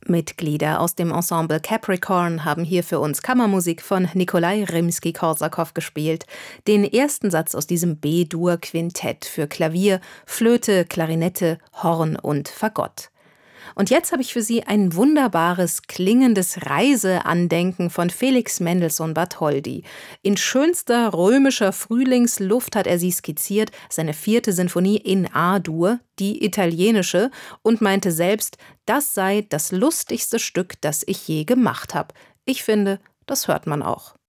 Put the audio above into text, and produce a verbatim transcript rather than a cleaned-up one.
Mitglieder aus dem Ensemble Capricorn haben hier für uns Kammermusik von Nikolai Rimski-Korsakow gespielt. Den ersten Satz aus diesem B-Dur-Quintett für Klavier, Flöte, Klarinette, Horn und Fagott. Und jetzt habe ich für Sie ein wunderbares, klingendes Reiseandenken von Felix Mendelssohn Bartholdy. In schönster römischer Frühlingsluft hat er sie skizziert, seine vierte Sinfonie in A-Dur, die italienische, und meinte selbst, das sei das lustigste Stück, das ich je gemacht habe. Ich finde, das hört man auch.